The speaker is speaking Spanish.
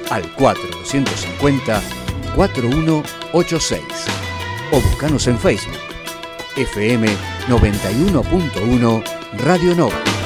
al 4250-4186 o buscanos en Facebook FM 91.1 Radio Nova.